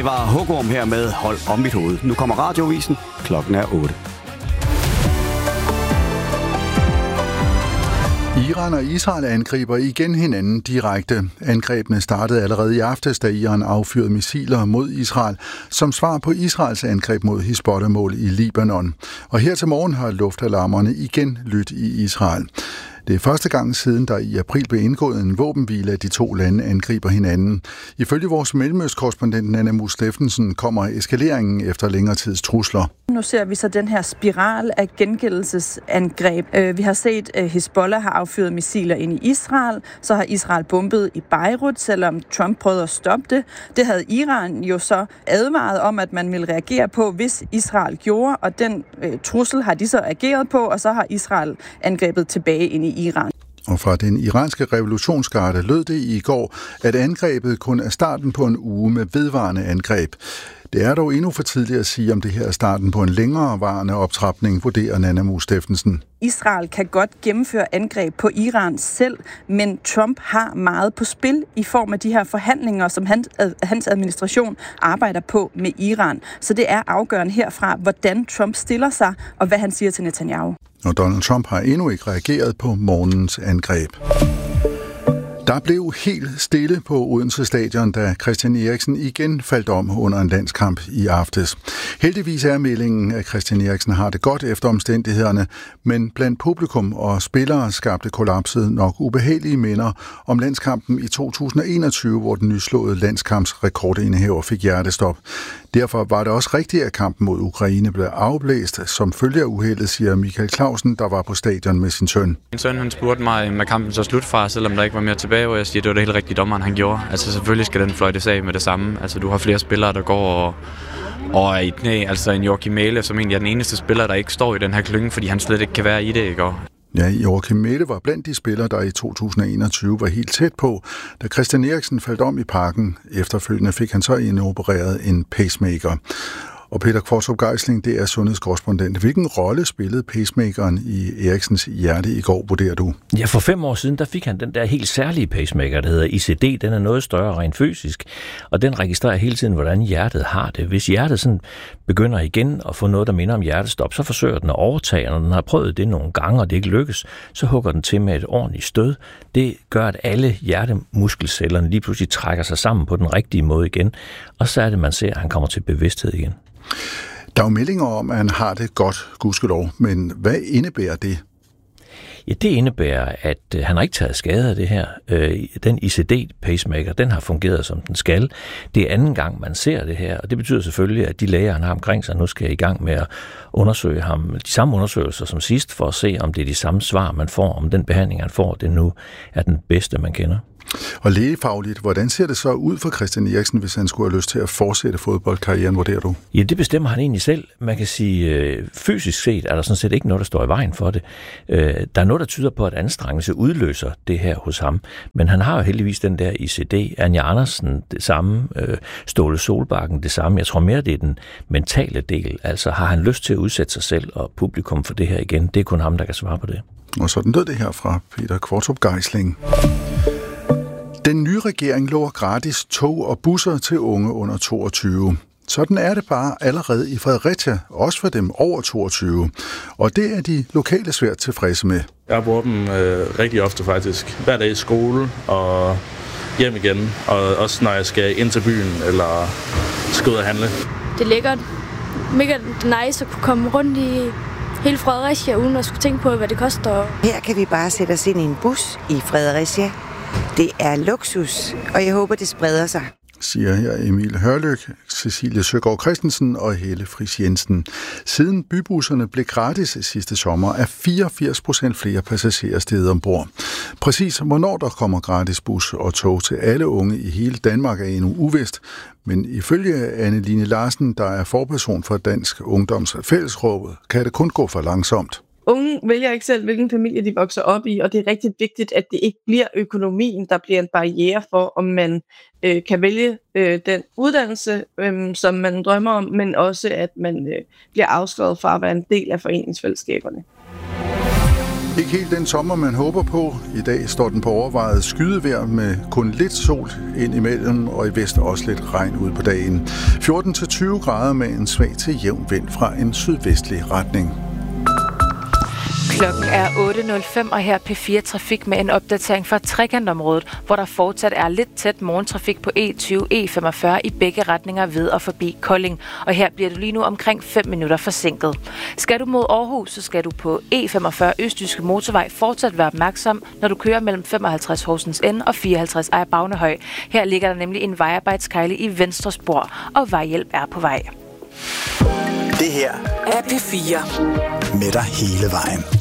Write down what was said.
var Hugorm her med Hold om mit hoved. Nu kommer Radiovisen. Klokken er 8. Iran og Israel angriber igen hinanden direkte. Angrebene startede allerede i aftes, da Iran affyrede missiler mod Israel, som svar på Israels angreb mod Hizbollah-mål i Libanon. Og her til morgen har luftalarmerne igen lydt i Israel. Det er første gang siden, der i april blev indgået en våbenhvile, at de to lande angriber hinanden. Ifølge vores mellemøstkorrespondent Nanna Steffensen kommer eskaleringen efter længere tids trusler. Nu ser vi så den her spiral af gengældelsesangreb. Vi har set, at Hizbollah har affyret missiler ind i Israel. Så har Israel bombet i Beirut, selvom Trump prøvede at stoppe det. Det havde Iran jo så advaret om, at man ville reagere på, hvis Israel gjorde. Og den trussel har de så ageret på, og så har Israel angrebet tilbage ind i Iran. Og fra den iranske revolutionsgarde lød det i går, at angrebet kun er starten på en uge med vedvarende angreb. Det er dog endnu for tidligt at sige, om det her er starten på en længerevarende optrapning, vurderer Nanna Steffensen. Israel kan godt gennemføre angreb på Iran selv, men Trump har meget på spil i form af de her forhandlinger, som hans administration arbejder på med Iran. Så det er afgørende herfra, hvordan Trump stiller sig, og hvad han siger til Netanyahu. Og Donald Trump har endnu ikke reageret på morgens angreb. Der blev helt stille på Odense Stadion, da Christian Eriksen igen faldt om under en landskamp i aftes. Heldigvis er meldingen, at Christian Eriksen har det godt efter omstændighederne, men blandt publikum og spillere skabte kollapset nok ubehagelige minder om landskampen i 2021, hvor den nyslåede landskampsrekordindehaver fik hjertestop. Derfor var det også rigtigt, at kampen mod Ukraine blev afblæst som følge af uheldet, siger Michael Clausen, der var på stadion med sin søn. Min søn han spurgte mig med kampen så slut fra, selvom der ikke var mere tilbage, og jeg siger, at det var det helt rigtige dommeren, han gjorde. Altså selvfølgelig skal den fløjtes af med det samme. Altså du har flere spillere, der går og er i knæ. Altså en Joachim Mæhle, som egentlig er den eneste spiller, der ikke står i den her klynge, fordi han slet ikke kan være i det, ikke? Ja, Joachim Mæhle var blandt de spillere, der i 2021 var helt tæt på, da Christian Eriksen faldt om i parken. Efterfølgende fik han så indopereret en pacemaker. Og Peter Kvartrup Geisling, det er sundhedskorrespondent. Hvilken rolle spillede pacemakeren i Eriksens hjerte i går, vurderer du? Ja, for 5 år siden, der fik han den der helt særlige pacemaker, der hedder ICD. Den er noget større rent fysisk, og den registrerer hele tiden, hvordan hjertet har det. Hvis hjertet sådan begynder igen at få noget, der minder om hjertestop, så forsøger den at overtage, og når den har prøvet det nogle gange, og det ikke lykkes, så hugger den til med et ordentligt stød. Det gør, at alle hjertemuskelcellerne lige pludselig trækker sig sammen på den rigtige måde igen, og så er det, man ser, at han kommer til bevidsthed igen. Der er jo meldinger om, at han har det godt, gudskelov, men hvad indebærer det? Ja, det indebærer, at han har ikke taget skade af det her. Den ICD-pacemaker, den har fungeret, som den skal. Det er anden gang, man ser det her, og det betyder selvfølgelig, at de læger, han har omkring sig, nu skal i gang med at undersøge ham. De samme undersøgelser som sidst, for at se, om det er de samme svar, man får, om den behandling, han får, det nu er den bedste, man kender. Og lægefagligt, hvordan ser det så ud for Christian Eriksen, hvis han skulle have lyst til at fortsætte fodboldkarrieren, vurderer du? Ja, det bestemmer han egentlig selv. Man kan sige, fysisk set er der sådan set ikke noget, der står i vejen for det. Der er noget, der tyder på, at anstrengelse udløser det her hos ham. Men han har jo heldigvis den der ICD. Anja Andersen det samme, Ståle Solbakken det samme. Jeg tror mere, det er den mentale del. Altså har han lyst til at udsætte sig selv og publikum for det her igen? Det er kun ham, der kan svare på det. Og sådan lød det her fra Peter Kvartrup Geisling. Den nye regering lover gratis tog og busser til unge under 22. Sådan er det bare allerede i Fredericia, også for dem over 22. Og det er de lokale svært tilfredse med. Jeg bruger dem rigtig ofte faktisk. Hver dag i skole og hjem igen. Og også når jeg skal ind til byen eller skal ud og handle. Det er lækkert. Mega nice at kunne komme rundt i hele Fredericia, uden at skulle tænke på, hvad det koster. Her kan vi bare sætte os ind i en bus i Fredericia. Det er luksus, og jeg håber, det spreder sig. Siger her Emil Hørlyk, Cecilie Søgaard Christensen og Helle Friis Jensen. Siden bybusserne blev gratis sidste sommer, er 84% flere passagerer steget ombord. Præcis hvornår der kommer gratis bus og tog til alle unge i hele Danmark er endnu uvist, men ifølge Anne-Line Larsen, der er forperson for Dansk Ungdoms Fællesråd, kan det kun gå for langsomt. Unge vælger ikke selv, hvilken familie de vokser op i, og det er rigtig vigtigt, at det ikke bliver økonomien, der bliver en barriere for, om man kan vælge den uddannelse, som man drømmer om, men også, at man bliver afskåret fra at være en del af foreningsfællesskaberne. Ikke helt den sommer, man håber på. I dag står den på overvejet skydevejr med kun lidt sol ind imellem, og i vest også lidt regn ud på dagen. 14-20 grader med en svag til jævn vind fra en sydvestlig retning. Klokken er 8.05, og her P4 Trafik med en opdatering fra trekantområdet, hvor der fortsat er lidt tæt morgentrafik på E20, E45 i begge retninger ved og forbi Kolding. Og her bliver du lige nu omkring 5 minutter forsinket. Skal du mod Aarhus, så skal du på E45 Østjyske Motorvej fortsat være opmærksom, når du kører mellem 55 Horsens N og 54 Ejer Bagnehøj. Her ligger der nemlig en vejarbejdskegle i venstre spor, og vejhjælp er på vej. Det her er P4. Med dig hele vejen.